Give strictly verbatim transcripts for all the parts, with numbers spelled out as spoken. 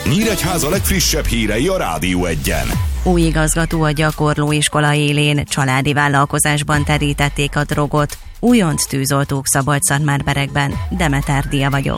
Nyíregyháza legfrissebb hírei a Rádió Egyen. Új igazgató a gyakorlóiskola élén, családi vállalkozásban terítették a drogot. Újonc tűzoltók Szabolcs-Szatmár-Berekben. Demeter Dia vagyok.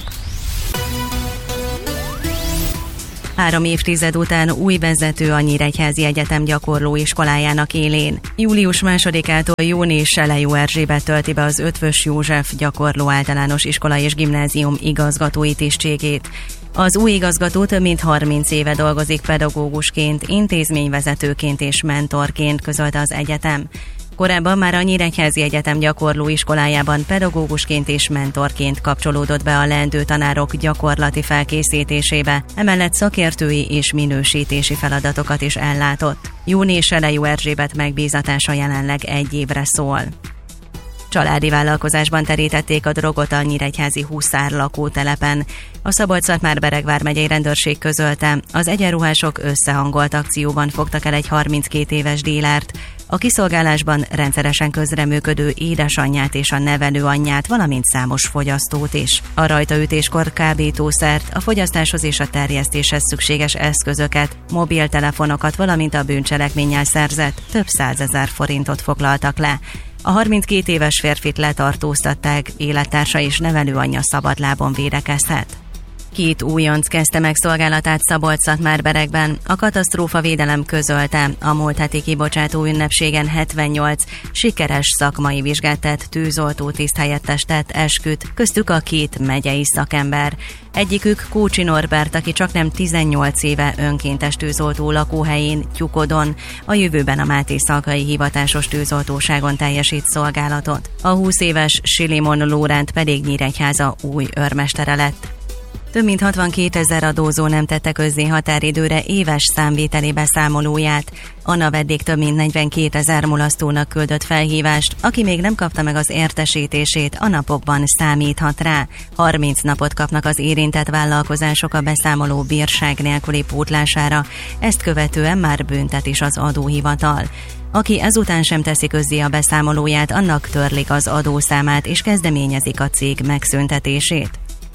Három évtized után új vezető a Nyíregyházi Egyetem gyakorlóiskolájának élén. július másodikától Jóné Selejó Erzsébet tölti be az Eötvös József gyakorló általános iskola és gimnázium igazgatói tisztségét. Az új igazgató több mint harminc éve dolgozik pedagógusként, intézményvezetőként és mentorként, közölte az egyetem. Korábban már a Nyíregyházi Egyetem gyakorlóiskolájában pedagógusként és mentorként kapcsolódott be a leendő tanárok gyakorlati felkészítésébe, emellett szakértői és minősítési feladatokat is ellátott. Jóné Selejó Erzsébet megbízatása jelenleg egy évre szól. Családi vállalkozásban terítették a drogot a nyíregyházi Huszár lakótelepen. A Szabolcs-Szatmár-Bereg vármegyei rendőrség közölte, az egyenruhások összehangolt akcióban fogtak el egy harminckét éves dílert. A kiszolgálásban rendszeresen közreműködő édesanyját és a nevelőanyját, valamint számos fogyasztót is. A rajtaütéskor kábítószert, a fogyasztáshoz és a terjesztéshez szükséges eszközöket, mobiltelefonokat, valamint a bűncselekménnyel szerzett több százezer forintot foglaltak le. A harminckét éves férfit letartóztatták, élettársa és nevelőanyja szabadlábon védekezhet. Két újonc kezdte meg szolgálatát Szabolcs-Szatmár-Berekben. A katasztrófavédelem közölte, a múlt heti kibocsátó ünnepségen hetvennyolc sikeres szakmai vizsgát tett tűzoltó tiszthelyettes tett esküt, köztük a két megyei szakember. Egyikük Kócsi Norbert, aki csaknem tizennyolc éve önkéntes tűzoltó lakóhelyén, Tyukodon, a jövőben a Mátészalkai hivatásos tűzoltóságon teljesít szolgálatot. A húsz éves Silimon Lóránt pedig Nyíregyháza új őrmestere lett. Több mint hatvankétezer adózó nem tette közzé határidőre éves számvételi beszámolóját. A NAV eddig több mint negyvenkétezer mulasztónak küldött felhívást, aki még nem kapta meg az értesítését, a napokban számíthat rá. harminc napot kapnak az érintett vállalkozások a beszámoló bírság nélküli pótlására, ezt követően már büntet is az adóhivatal. Aki ezután sem teszi közzé a beszámolóját, annak törlik az adószámát és kezdeményezik a cég megszüntetését.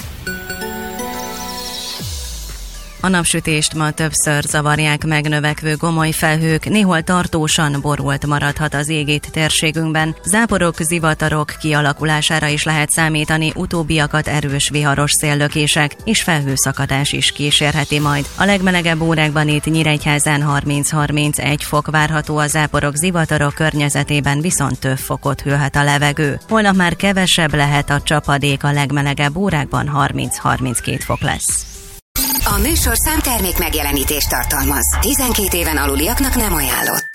A napsütést ma többször zavarják meg növekvő gomoly felhők, néhol tartósan borult maradhat az ég itt térségünkben. Záporok, zivatarok kialakulására is lehet számítani, utóbbiakat erős viharos széllökések és felhőszakadás is kísérheti majd. A legmelegebb órákban itt Nyíregyházán harminc-harmincegy fok várható, a záporok, zivatarok környezetében viszont több fokot hőhet a levegő. Holnap már kevesebb lehet a csapadék, a legmelegebb órákban harminc-harminckét fok lesz. A műsorszám termék megjelenítést tartalmaz. tizenkét éven aluliaknak nem ajánlott.